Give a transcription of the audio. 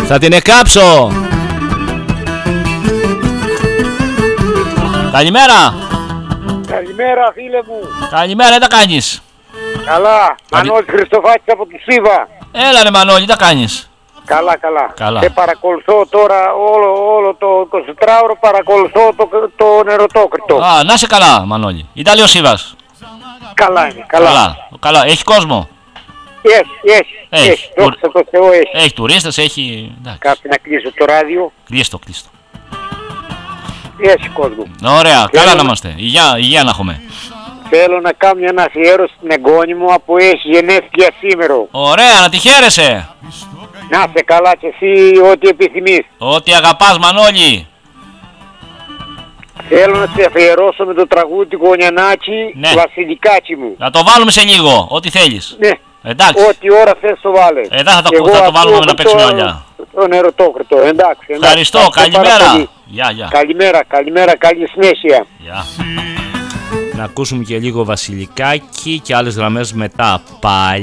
Θα την εκάψω. Καλημέρα. Καλημέρα φίλε μου. Καλημέρα, τι τα κάνεις? Καλά. Μανώλης Χριστοφάκης από του Σίβα. Έλα ρε Μανώλη, τι τα κάνεις? Καλά, καλά. Καλά. Και παρακολουθώ τώρα όλο το 24ωρο, παρακολουθώ το νεροτόκριτο. Α, να είσαι καλά Μανώλη. Ιταλίος Σίβας. Καλά είναι, καλά. Καλά. Έχει κόσμο? Έχει. Δόξα τω Θεώ, έχει. Έχει τουρίστες, έχει... Κάτι να κλείσω το ράδιο. Κλείστο. Έχει κόσμο. Ωραία, καλά να είμαστε. Υγεία να έχουμε. Θέλω να κάνω μια αφιέρωση στην εγγόνη μου που έχει γενέθλια σήμερα. Ωραία, να τη χαίρεσαι. Να είσαι καλά και εσύ ό,τι επιθυμείς. Ό,τι αγαπάς Μανώλη. Θέλω να σε αφιερώσω με το τραγούδι του Γωνιανάκη, ναι. Βασιλικάκι μου. Να το βάλουμε σε λίγο, ό,τι θέλεις. Ναι. Εντάξει. Ό,τι ώρα θες το βάλε. Θα το βάλουμε να παίξουμε αλλιά. Το νεροτόκριτο, εντάξει. Ευχαριστώ, καλημέρα. Γεια. Καλημέρα, καλή συνέχεια. Γεια. Να ακούσουμε και λίγο Βασιλικάκι και άλλες γραμμές μετά πάλι.